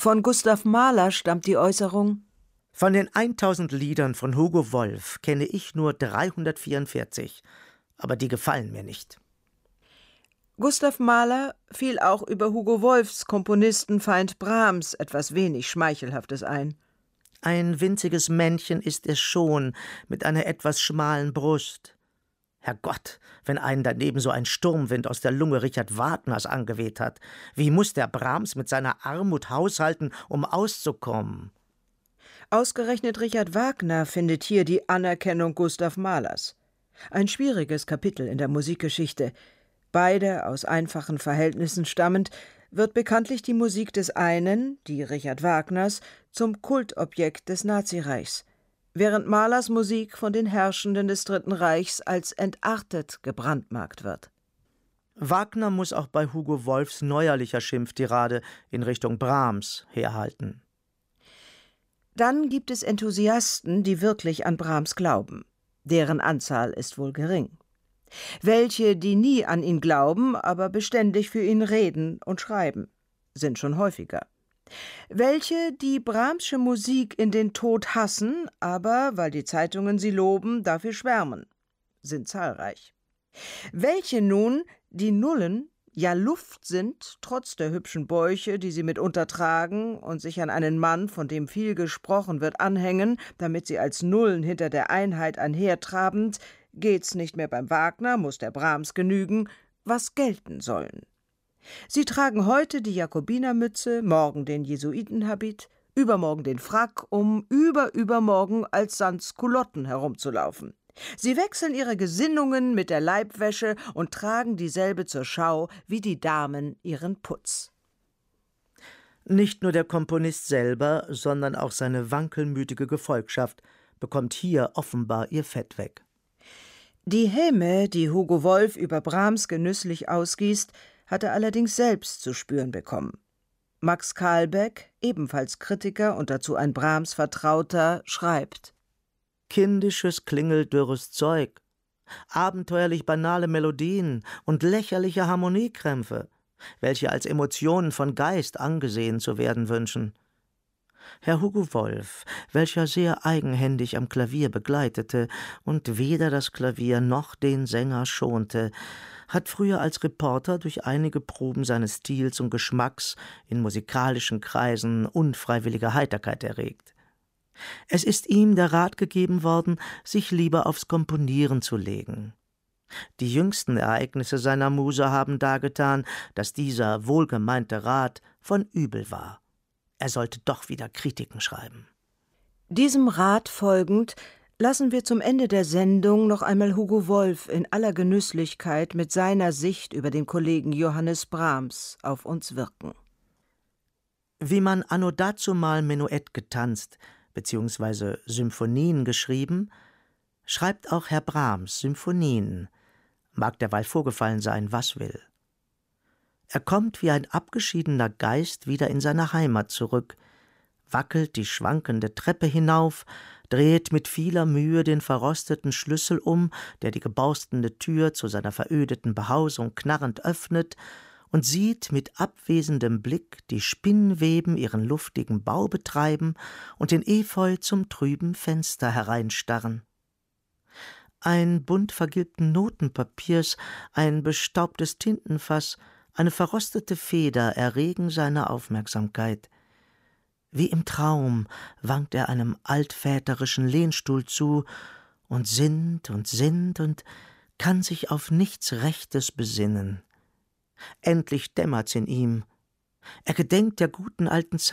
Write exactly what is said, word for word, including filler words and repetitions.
Von Gustav Mahler stammt die Äußerung: Von den tausend Liedern von Hugo Wolf kenne ich nur dreihundertvierundvierzig, aber die gefallen mir nicht. Gustav Mahler fiel auch über Hugo Wolfs Komponistenfeind Brahms etwas wenig Schmeichelhaftes ein. Ein winziges Männchen ist es schon, mit einer etwas schmalen Brust. Herrgott, wenn einen daneben so ein Sturmwind aus der Lunge Richard Wagners angeweht hat, wie muß der Brahms mit seiner Armut haushalten, um auszukommen? Ausgerechnet Richard Wagner findet hier die Anerkennung Gustav Mahlers. Ein schwieriges Kapitel in der Musikgeschichte. Beide aus einfachen Verhältnissen stammend, wird bekanntlich die Musik des einen, die Richard Wagners, zum Kultobjekt des Nazireichs, während Mahlers Musik von den Herrschenden des Dritten Reichs als entartet gebrandmarkt wird. Wagner muss auch bei Hugo Wolfs neuerlicher Schimpftirade in Richtung Brahms herhalten. Dann gibt es Enthusiasten, die wirklich an Brahms glauben. Deren Anzahl ist wohl gering. Welche, die nie an ihn glauben, aber beständig für ihn reden und schreiben, sind schon häufiger. Welche, die Brahmsche Musik in den Tod hassen, aber, weil die Zeitungen sie loben, dafür schwärmen, sind zahlreich. Welche nun, die Nullen, ja Luft sind, trotz der hübschen Bäuche, die sie mitunter tragen und sich an einen Mann, von dem viel gesprochen wird, anhängen, damit sie als Nullen hinter der Einheit einhertrabend, geht's nicht mehr beim Wagner, muss der Brahms genügen, was gelten sollen. Sie tragen heute die Jakobinermütze, morgen den Jesuitenhabit, übermorgen den Frack, um überübermorgen als Sanskulotten herumzulaufen. Sie wechseln ihre Gesinnungen mit der Leibwäsche und tragen dieselbe zur Schau, wie die Damen ihren Putz. Nicht nur der Komponist selber, sondern auch seine wankelmütige Gefolgschaft bekommt hier offenbar ihr Fett weg. Die Häme, die Hugo Wolf über Brahms genüsslich ausgießt, hat er allerdings selbst zu spüren bekommen. Max Kahlbeck, ebenfalls Kritiker und dazu ein Brahms-Vertrauter, schreibt: Kindisches, klingeldürres Zeug, abenteuerlich banale Melodien und lächerliche Harmoniekrämpfe, welche als Emotionen von Geist angesehen zu werden wünschen. Herr Hugo Wolf, welcher sehr eigenhändig am Klavier begleitete und weder das Klavier noch den Sänger schonte, hat früher als Reporter durch einige Proben seines Stils und Geschmacks in musikalischen Kreisen unfreiwillige Heiterkeit erregt. Es ist ihm der Rat gegeben worden, sich lieber aufs Komponieren zu legen. Die jüngsten Ereignisse seiner Muse haben dargetan, dass dieser wohlgemeinte Rat von übel war. Er sollte doch wieder Kritiken schreiben. Diesem Rat folgend lassen wir zum Ende der Sendung noch einmal Hugo Wolf in aller Genüsslichkeit mit seiner Sicht über den Kollegen Johannes Brahms auf uns wirken. Wie man anno dazumal Menuett getanzt bzw. Symphonien geschrieben, schreibt auch Herr Brahms Symphonien, mag derweil vorgefallen sein, was will. Er kommt wie ein abgeschiedener Geist wieder in seine Heimat zurück, wackelt die schwankende Treppe hinauf, dreht mit vieler Mühe den verrosteten Schlüssel um, der die geborstene Tür zu seiner verödeten Behausung knarrend öffnet, und sieht mit abwesendem Blick die Spinnweben ihren luftigen Bau betreiben und den Efeu zum trüben Fenster hereinstarren. Ein bunt vergilbten Notenpapiers, ein bestaubtes Tintenfass, eine verrostete Feder erregen seine Aufmerksamkeit. Wie im Traum wankt er einem altväterischen Lehnstuhl zu und sinnt und sinnt und kann sich auf nichts Rechtes besinnen. Endlich dämmert's in ihm. Er gedenkt der guten alten Zeit.